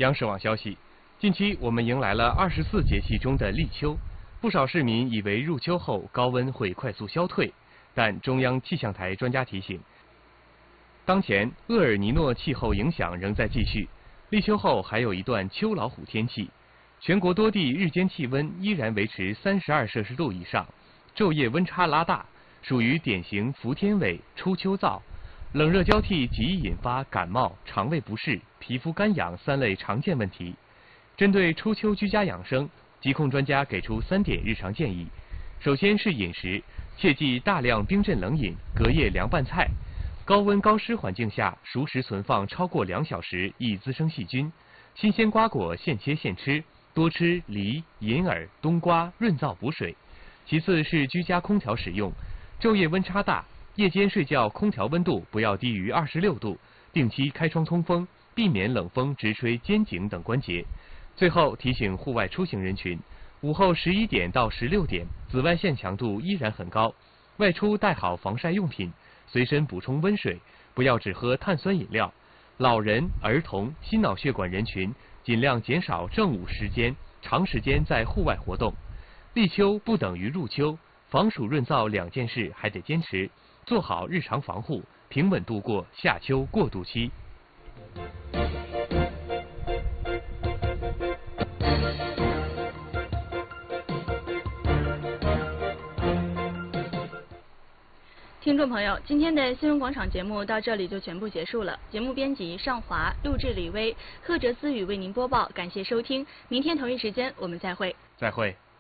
央视网消息，近期我们迎来了24节气中的立秋，不少市民以为入秋后高温会快速消退，但中央气象台专家提醒，当前厄尔尼诺气候影响仍在继续，立秋后还有一段秋老虎天气，全国多地日间气温依然维持32摄氏度以上，昼夜温差拉大，属于典型伏天尾初秋燥。冷热交替极易引发感冒、肠胃不适、皮肤干痒3类常见问题。针对初秋居家养生，疾控专家给出3点日常建议。首先是饮食，切忌大量冰镇冷饮、隔夜凉拌菜。高温高湿环境下，熟食存放超过2小时易滋生细菌。新鲜瓜果现切现吃，多吃梨、银耳、冬瓜，润燥补水。其次是居家空调使用，昼夜温差大。夜间睡觉空调温度不要低于26度，定期开窗通风，避免冷风直吹肩颈等关节。最后提醒户外出行人群，午后11点到16点，紫外线强度依然很高，外出带好防晒用品，随身补充温水，不要只喝碳酸饮料。老人、儿童、心脑血管人群尽量减少正午时间长时间在户外活动。立秋不等于入秋，防暑润燥2件事还得坚持。做好日常防护，平稳度过夏秋过渡期。 听众朋友，今天的新闻广场节目到这里就全部结束了。节目编辑尚华，录制李薇，贺哲思雨为您播报，感谢收听。明天同一时间我们再会。 再会。